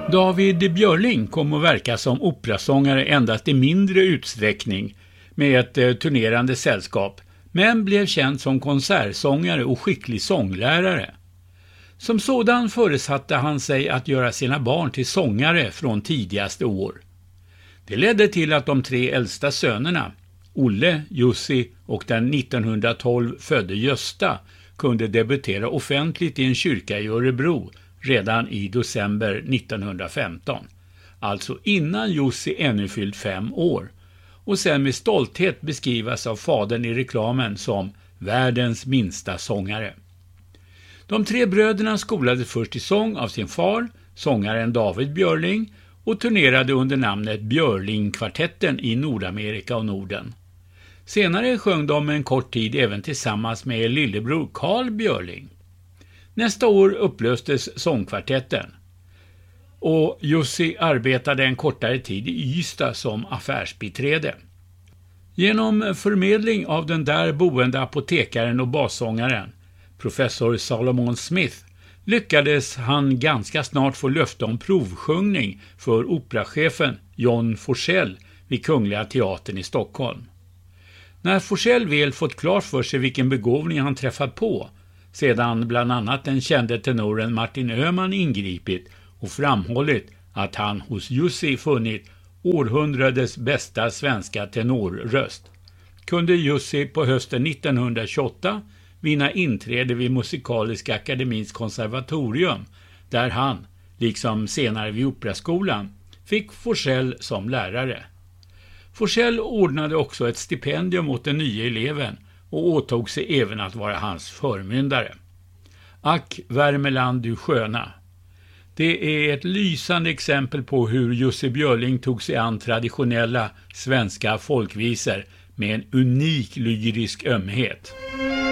David Björling kom att verka som operasångare endast i mindre utsträckning med ett turnerande sällskap, men blev känd som konsertsångare och skicklig sånglärare. Som sådan föresatte han sig att göra sina barn till sångare från tidigaste år. Det ledde till att de 3 äldsta sönerna, Olle, Jussi och den 1912 födde Gösta, kunde debutera offentligt i en kyrka i Örebro redan i december 1915. Alltså innan Jussi ännu fyllt 5 år. Och sen med stolthet beskrivas av fadern i reklamen som världens minsta sångare. De 3 bröderna skolades först i sång av sin far, sångaren David Björling, och turnerade under namnet Björling-kvartetten i Nordamerika och Norden. Senare sjöng de en kort tid även tillsammans med lillebror Carl Björling. Nästa år upplöstes sångkvartetten och Jussi arbetade en kortare tid i Ystad som affärsbiträde. Genom förmedling av den där boende apotekaren och bassångaren, professor Salomon Smith, lyckades han ganska snart få löfte om provsjungning för operachefen John Forsell vid Kungliga Teatern i Stockholm. När Forsell väl fått klart för sig vilken begåvning han träffat på, sedan bland annat den kände tenoren Martin Öhman ingripit och framhållit att han hos Jussi funnit århundradets bästa svenska tenorröst, kunde Jussi på hösten 1928 vinna inträde vid Musikaliska akademins konservatorium, där han, liksom senare vid Operaskolan, fick Forsell som lärare. Forsell ordnade också ett stipendium åt den nya eleven och åtog sig även att vara hans förmyndare. Ack, Värmeland du sköna. Det är ett lysande exempel på hur Jussi Björling tog sig an traditionella svenska folkvisor med en unik lyrisk ömhet.